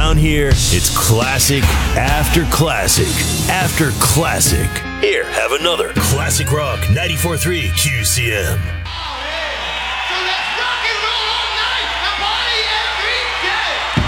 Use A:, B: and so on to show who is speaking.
A: Around here, it's classic after classic after classic. Here, have another Classic Rock 94.3 QCM.